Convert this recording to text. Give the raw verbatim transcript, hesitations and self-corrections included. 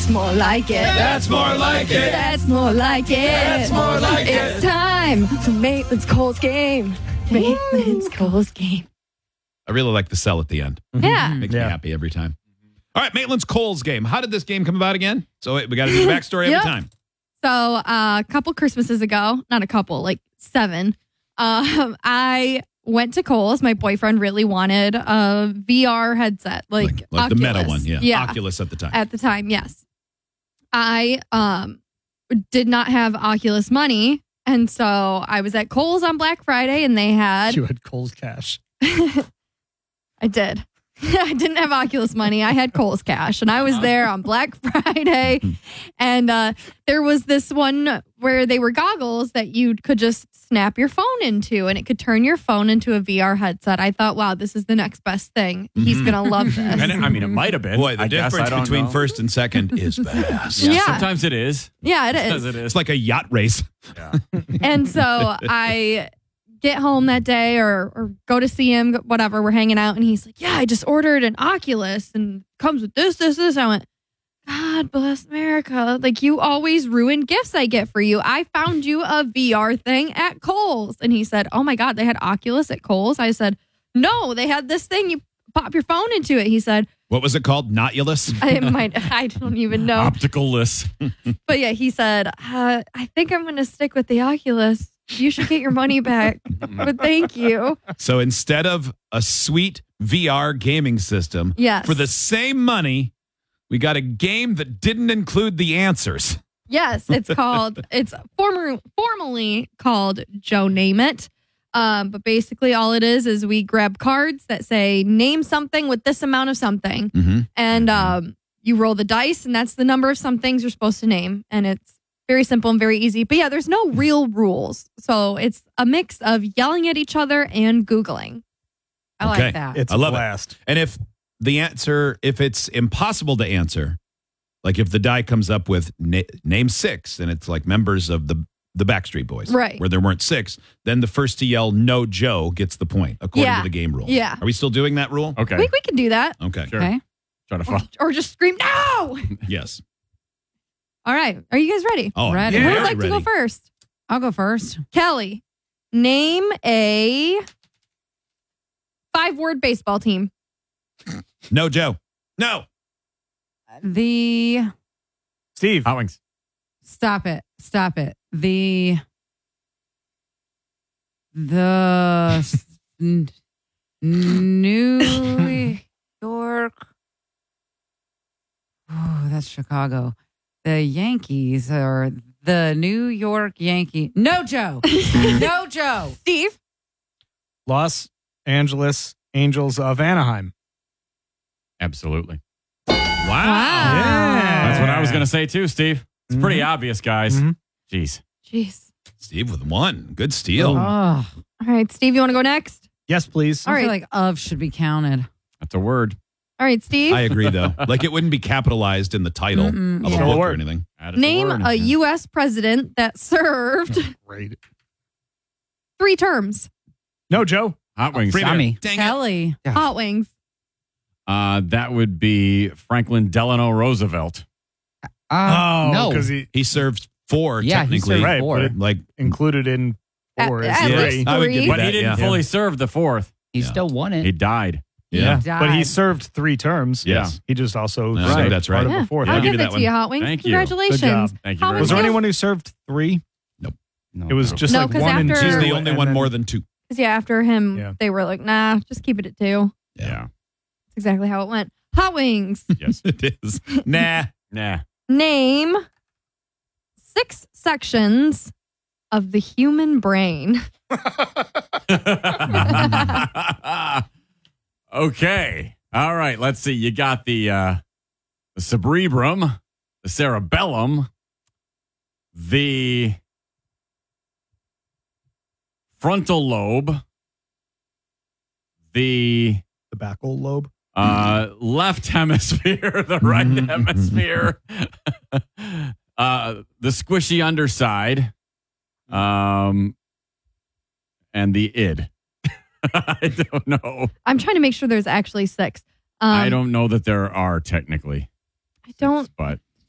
more like it. That's more like it. That's more like it. That's more like it. It's time for Maitland's Coles game. Maitland's Coles game. I really like the sell at the end. Yeah. Makes Yeah. me happy every time. All right, Maitland's Coles game. How did this game come about again? So we got to do the backstory Yep. every time. So uh, a couple Christmases ago, not a couple, like seven, um, I went to Kohl's. My boyfriend really wanted a V R headset, like, Like, like the Oculus. Meta one. Yeah. yeah. Oculus at the time. At the time, yes. I um did not have Oculus money. And so I was at Kohl's on Black Friday and they had... You had Kohl's cash. I did. I didn't have Oculus money. I had Kohl's cash, and I was there on Black Friday. And uh, there was this one where they were goggles that you could just snap your phone into, and it could turn your phone into a V R headset. I thought, wow, this is the next best thing. He's going to love this. And it- I mean, it might have been. Boy, the I guess, difference I don't between know. first and second is vast. Yeah. Sometimes it is. Yeah, it Sometimes is. it is. It's like a yacht race. Yeah. And so I get home that day or, or go to see him, whatever. We're hanging out, and he's like, yeah, I just ordered an Oculus and comes with this, this, this. I went, God bless America. Like, you always ruin gifts I get for you. I found you a V R thing at Kohl's. And he said, oh my God, they had Oculus at Kohl's? I said, no, they had this thing. You pop your phone into it. He said, What was it called? Notulus? I might, I don't even know. Optical-less. But yeah, he said, uh, I think I'm going to stick with the Oculus. You should get your money back. But thank you. So instead of a sweet V R gaming system, Yes. for the same money, we got a game that didn't include the answers. Yes, it's called, it's former, formally called Joe Name It. Um, but basically all it is is we grab cards that say name something with this amount of something. Mm-hmm. And um, you roll the dice, and that's the number of some things you're supposed to name. And it's very simple and very easy. But yeah, there's no real rules. So it's a mix of yelling at each other and Googling. I Okay. like that. It's I a love it. blast. And if the answer, if it's impossible to answer, like if the die comes up with na- name six, and it's like members of the the Backstreet Boys, Right. where there weren't six, then the first to yell no Joe gets the point, according Yeah. to the game rules. Yeah. Are we still doing that rule? Okay. We, we can do that. Okay. Sure. Okay. Try to Or, follow. or just scream, no! Yes. All right. Are you guys ready? Oh, Ready. I'm Who very would like to go ready. first? I'll go first. Kelly, name a five-word baseball team. No Joe. No. The Steve. Hot wings. stop it. Stop it. The the s- n- New York. Oh, that's Chicago. The Yankees or the New York Yankee. No, Joe. No, Joe. Steve, Los Angeles Angels of Anaheim. Absolutely. Wow. Yeah. That's what I was going to say too, Steve. It's pretty Mhm. obvious, guys. Mhm. Jeez. jeez. Steve with one. Good steal. Oh, All right, Steve, you want to go next? Yes, please. All I right. feel like of should be counted. That's a word. All right, Steve, I agree, though. Like it wouldn't be capitalized in the title Mm-mm, of yeah. a book or Word. anything. Add it to name word. a U S president that served Great. three terms. No, Joe. Hot wings. Premier. Tommy. Dang it. Kelly. Hot wings. Uh, that would be Franklin Delano Roosevelt. Uh, Oh, no. because he He served four, Yeah, he technically. served right, four. but it Like, included in four At- is at three. least I would give three. you But that, he didn't yeah. fully serve the fourth. He Yeah. still won He it. died. yeah. Yeah, but he Died. served three terms. Yes. He just also I served think that's right. part of Yeah, the fourth. Yeah, I'll I'll give give you that that to you, one. Hot wings. Thank you. Congratulations. Good job. Thank you How very Was there much- anyone who served three? No. It was just No, like 'cause one and after- two. She's the only and one then- more than two. Because yeah, after him, Yeah. they were like, nah, just keep it at two. Yeah. That's exactly how it went. Hot wings. Yes. It is. Nah. Nah. Name six sections of the human brain. Okay. All right. Let's see. You got the uh, the cerebrum, the cerebellum, the frontal lobe, the Tobacco lobe. uh, left hemisphere, the right Mhm. hemisphere, uh, the squishy underside, um, and the id. I don't know. I'm trying to make sure there's actually six. Um, I don't know that there are technically, I don't. but